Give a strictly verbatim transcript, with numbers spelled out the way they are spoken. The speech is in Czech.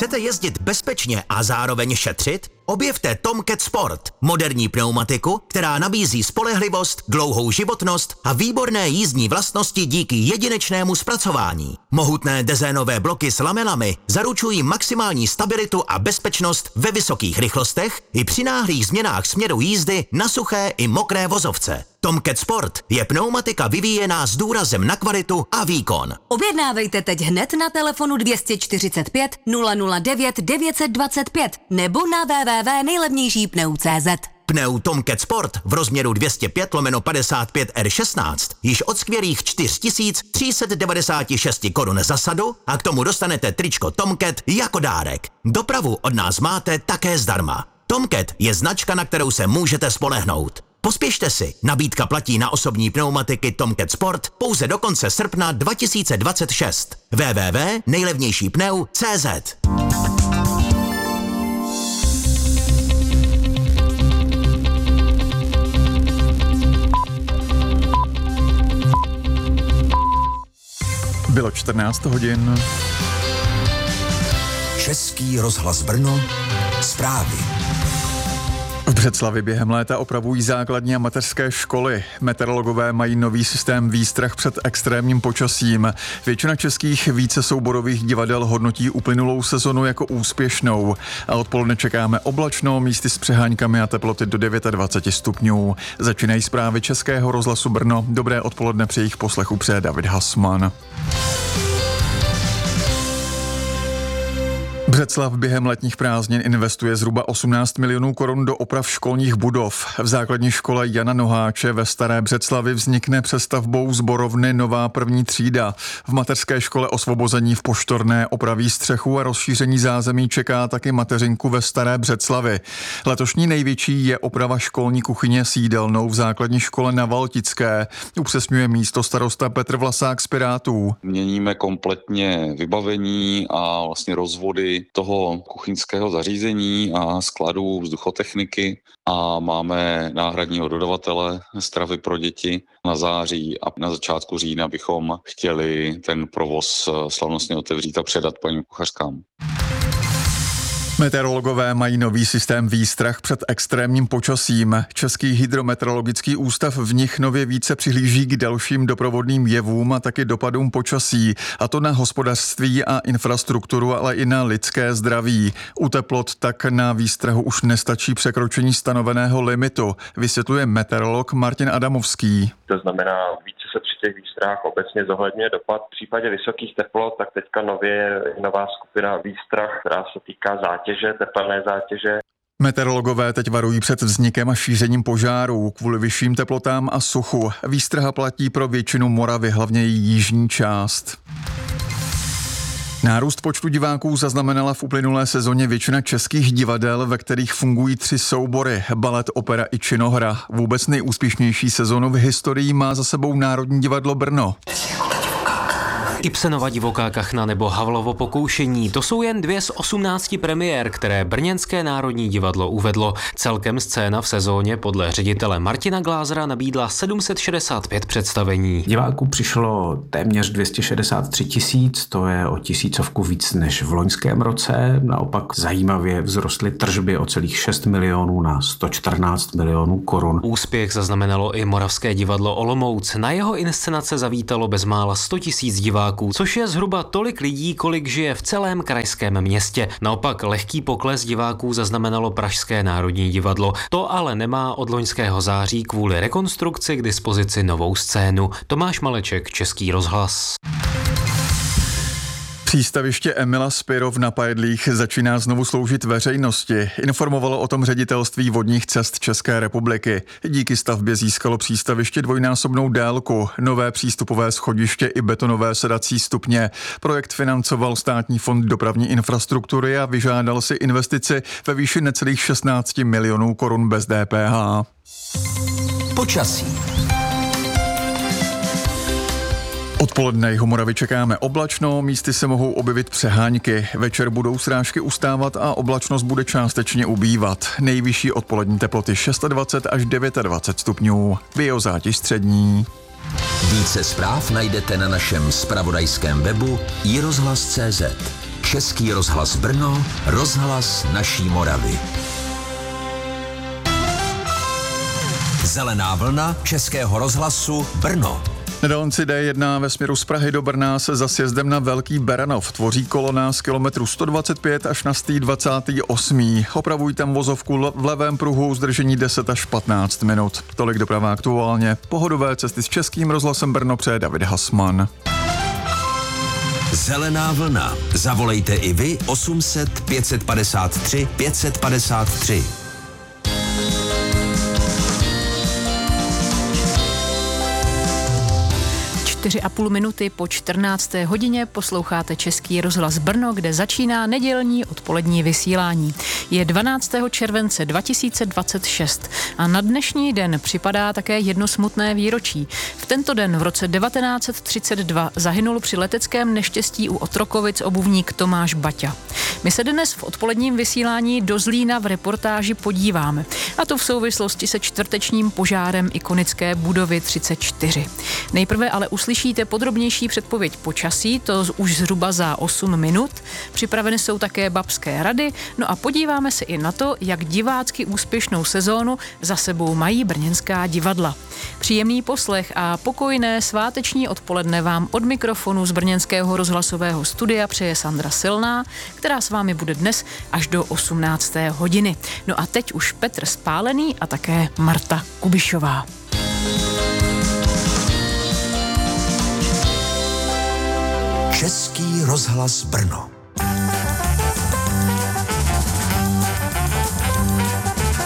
Chcete jezdit bezpečně a zároveň šetřit? Objevte Tomcat Sport, moderní pneumatiku, která nabízí spolehlivost, dlouhou životnost a výborné jízdní vlastnosti díky jedinečnému zpracování. Mohutné dezénové bloky s lamelami zaručují maximální stabilitu a bezpečnost ve vysokých rychlostech i při náhlých změnách směru jízdy na suché i mokré vozovce. Tomcat Sport je pneumatika vyvíjená s důrazem na kvalitu a výkon. Objednávejte teď hned na telefonu dvě čtyřicet pět nula nula devět devět dva pět nebo na w w w tečka nejlevnější pneu tečka cé zet. Pneu Tomcat Sport v rozměru dvě stě pět lomeno padesát pět R šestnáct již od skvělých čtyři tisíce tři sta devadesát šest korun za sadu a k tomu dostanete tričko Tomcat jako dárek. Dopravu od nás máte také zdarma. Tomcat je značka, na kterou se můžete spolehnout. Pospěšte si, nabídka platí na osobní pneumatiky Tomcat Sport pouze do konce srpna dva tisíce dvacet šest. w w w tečka nejlevnější pneu tečka cé zet. Bylo čtrnáct hodin. Český rozhlas Brno, zprávy. V Břeclavi během léta opravují základní a mateřské školy. Meteorologové mají nový systém výstrah před extrémním počasím. Většina českých vícesouborových divadel hodnotí uplynulou sezonu jako úspěšnou. A odpoledne čekáme oblačno, místy s přeháňkami a teploty do dvacet devět stupňů. Začínají zprávy Českého rozhlasu Brno. Dobré odpoledne, při jejich poslechu přeje David Hasman. Břeclav během letních prázdnin investuje zhruba osmnáct milionů korun do oprav školních budov. V základní škole Jana Noháče ve Staré Břeclavi vznikne přestavbou sborovny nová první třída. V mateřské škole Osvobození v Poštorné opraví střechu a rozšíření zázemí čeká taky mateřinku ve Staré Břeclavi. Letošní největší je oprava školní kuchyně s jídelnou v základní škole na Valtické. Upřesňuje místostarosta Petr Vlasák z Pirátů. Měníme kompletně vybavení a vlastně rozvody toho kuchyňského zařízení a skladů vzduchotechniky a máme náhradního dodavatele stravy pro děti na září a na začátku října bychom chtěli ten provoz slavnostně otevřít a předat paním kuchařkám. Meteorologové mají nový systém výstrah před extrémním počasím. Český hydrometeorologický ústav v nich nově více přihlíží k dalším doprovodným jevům a taky dopadům počasí, a to na hospodářství a infrastrukturu, ale i na lidské zdraví. U teplot tak na výstrahu už nestačí překročení stanoveného limitu, vysvětluje meteorolog Martin Adamovský. To znamená, více se při těch výstrahách obecně zohledňuje dopad. V případě vysokých teplot, tak teďka nově je nová skupina výstrah, která se týká zátěže, tepelné zátěže. Meteorologové teď varují před vznikem a šířením požárů kvůli vyšším teplotám a suchu. Výstraha platí pro většinu Moravy, hlavně její jižní část. Nárůst počtu diváků zaznamenala v uplynulé sezóně většina českých divadel, ve kterých fungují tři soubory, balet, opera i činohra. Vůbec nejúspěšnější sezónu v historii má za sebou Národní divadlo Brno. Ibsenova Divoká kachna nebo Havlovo pokoušení, to jsou jen dvě z osmnácti premiér, které Brněnské národní divadlo uvedlo. Celkem scéna v sezóně podle ředitele Martina Glázera nabídla sedm set šedesát pět představení. Diváků přišlo téměř dvě stě šedesát tři tisíc, to je o tisícovku víc než v loňském roce. Naopak zajímavě vzrostly tržby o celých šest milionů na sto čtrnáct milionů korun. Úspěch zaznamenalo i Moravské divadlo Olomouc. Na jeho inscenace zavítalo bezmála sto tisíc diváků, což je zhruba tolik lidí, kolik žije v celém krajském městě. Naopak lehký pokles diváků zaznamenalo Pražské národní divadlo. To ale nemá od loňského září kvůli rekonstrukci k dispozici novou scénu. Tomáš Maleček, Český rozhlas. Přístaviště Emila Spirov na Pajedlích začíná znovu sloužit veřejnosti. Informovalo o tom ředitelství vodních cest České republiky. Díky stavbě získalo přístaviště dvojnásobnou délku, nové přístupové schodiště i betonové sedací stupně. Projekt financoval Státní fond dopravní infrastruktury a vyžádal si investici ve výši necelých šestnáct milionů korun bez D P H. Počasí. Odpoledne Jihomoravy čekáme oblačno, místy se mohou objevit přeháňky. Večer budou srážky ustávat a oblačnost bude částečně ubývat. Nejvyšší odpolední teploty dvacet šest až dvacet devět stupňů. Biozátěž střední. Více zpráv najdete na našem zpravodajském webu i rozhlas tečka cé zet. Český rozhlas Brno, rozhlas naší Moravy. Zelená vlna Českého rozhlasu Brno. Na dálnici D jedna ve směru z Prahy do Brna se za sjezdem na Velký Beranov tvoří kolona z kilometru sto dvacet pět až na sto dvacet osm. Opravují tam vozovku v levém pruhu, zdržení deset až patnáct minut. Tolik doprava aktuálně. Pohodové cesty s Českým rozhlasem Brno přeje David Hasman. Zelená vlna. Zavolejte i vy osm set pět set padesát tři pět set padesát tři. Čtyři a půl minuty po čtrnácté hodině posloucháte Český rozhlas Brno, kde začíná nedělní odpolední vysílání. Je dvanáctého července dva tisíce dvacet šest a na dnešní den připadá také jedno smutné výročí. V tento den v roce devatenáct set třicet dva zahynul při leteckém neštěstí u Otrokovic obuvník Tomáš Baťa. My se dnes v odpoledním vysílání do Zlína v reportáži podíváme, a to v souvislosti se čtvrtečním požárem ikonické budovy třicet čtyři. Nejprve ale uslyšíte podrobnější předpověď počasí, to už zhruba za osm minut. Připraveny jsou také babské rady, no a podíváme se i na to, jak divácky úspěšnou sezónu za sebou mají brněnská divadla. Příjemný poslech a pokojné sváteční odpoledne vám od mikrofonu z brněnského rozhlasového studia přeje Sandra Silná, která s vámi bude dnes až do osmnácté hodiny. No a teď už Petr Spálený a také Marta Kubišová. Český rozhlas Brno.